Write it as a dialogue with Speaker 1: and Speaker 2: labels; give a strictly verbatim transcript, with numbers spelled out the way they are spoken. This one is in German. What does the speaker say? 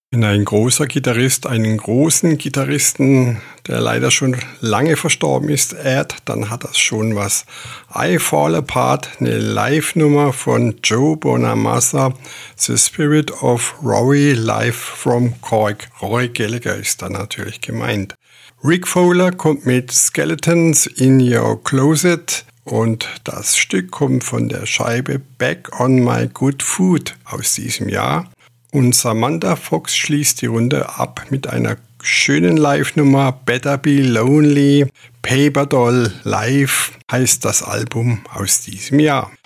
Speaker 1: Wenn ein großer Gitarrist einen großen Gitarristen, der leider schon lange verstorben ist, ehrt, dann hat das schon was. I Fall Apart, eine Live-Nummer von Joe Bonamassa, The Spirit of Rory, live from Cork. Rory Gallagher ist da natürlich gemeint. Rick Fowler kommt mit Skeletons in Your Closet und das Stück kommt von der Scheibe Back on My Good Food aus diesem Jahr. Und Samantha Fox schließt die Runde ab mit einer schönen Live-Nummer Better Be Lonely. Paper Doll Live heißt das Album aus diesem Jahr.